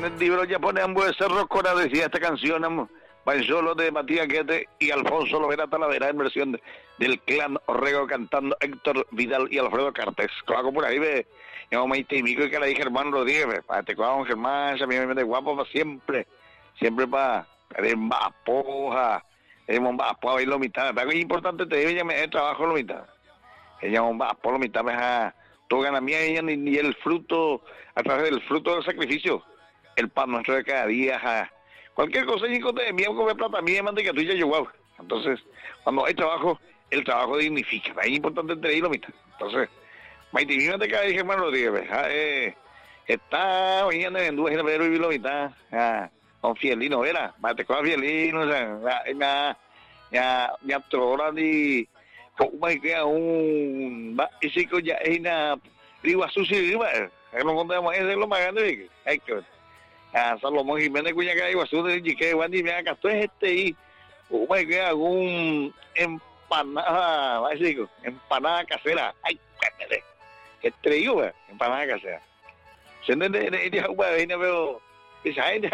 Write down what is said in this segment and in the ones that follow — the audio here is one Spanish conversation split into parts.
en el libro ya pone ambos de Cerro Cora, decía esta canción, Pancholo de Matías Guete y Alfonso Lovera Talavera, en versión del Clan Orrego, cantando Héctor Vidal y Alfredo Cartes. Claro, por ahí ve, yo me mico y que le dije Germán Rodríguez, para te cuadro Germán, ya me mete guapo para siempre para el Mbapoja, el Mbapoja y lo mitad. Algo importante te digo, ella me trabajo lo mitad. Ella Mbapoja lo mitad me ha todo gana mía ella ni el fruto, a través del fruto del sacrificio, el pan nuestro de cada día, cualquier cosa y de mía comer plata mía manda que tú ya yo. Entonces, cuando hay trabajo, el trabajo dignifica. Es importante te digo lo mitad. Entonces, Maite, fíjate que dije, hermano, dije, está mañana en Vendúa, en Pedro y lo mitad, con Fielino, ¿verdad? Mate con Fielino, o sea, ya trola di como que ese que ya es una riba sucia riba, no contamos es lo más grande hay que Salomón Jiménez cuya que hay basura de que van y me acá esto es y como que algún empanada, básico, empanada casera, ay, que traigo, empanada casera. Se de ella una veo esa gente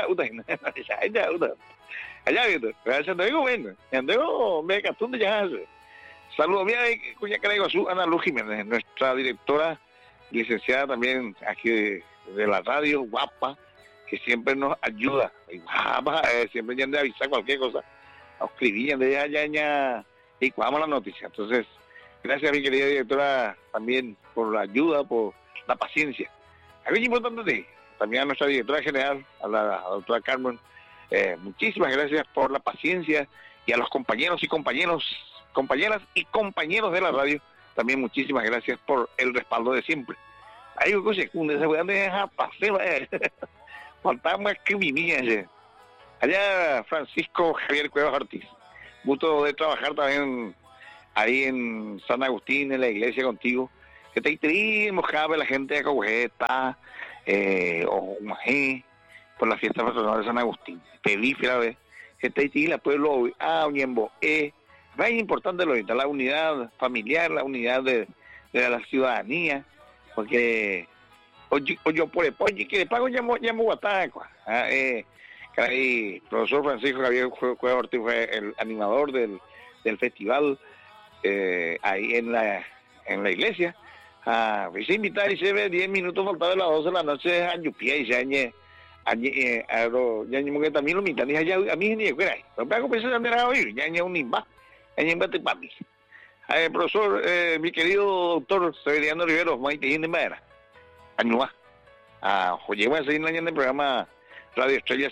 allá viendo, gracias te digo bueno, ando me castunde ya hace. Saludos, mira, cuya que a Ana Luz Jiménez, nuestra directora, licenciada también aquí de la radio, guapa, que siempre nos ayuda, y guapa, siempre ya de avisar cualquier cosa, nos escribían de allá y cuadamos la noticia. Entonces, gracias a mi querida directora también por la ayuda, por la paciencia. Algo importante también a nuestra directora general, a la doctora Carmen, muchísimas gracias por la paciencia, y a los compañeras y compañeros de la radio, también muchísimas gracias por el respaldo de siempre. Hay una cosa que se puede dejar pasar, faltaba que vivía allá Francisco Javier Cuevas Ortiz, gusto de trabajar también ahí en San Agustín, en la iglesia contigo, que te trimos cada vez la gente de Cogeta, o Majé, por la fiesta patronal de San Agustín, pelífera vez, que te la pueblo, Uñembo, es importante la unidad familiar, la unidad de la ciudadanía, porque yo por el pollo que le pago llamo Guataca. Profesor Francisco Javier Cueva Ortiz fue el animador del festival ahí en la iglesia. Se invitar y se ve 10 minutos faltaba de las 12 de la noche a Yupia y se ya ni también lo mitan, a mí ni fuera ahí. Pero para comenzar a andar a oír, ya un nimba. Profesor, mi querido doctor Severiano Rivero, Maite Madera, Añua, lleva a seguir en el programa Radio Estrella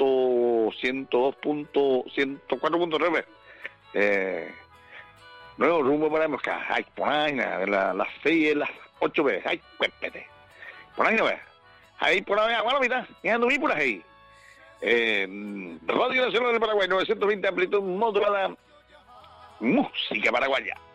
102.104.9, nuevo rumbo para Mosca, ay, por ahí, de las 6 a las 8 veces, ay, cuépete, por ahí no ve, ahí por ahí, bueno, mira, dejando mi por ahí, Radio Nacional del Paraguay, 920 amplitud modulada, música paraguaya.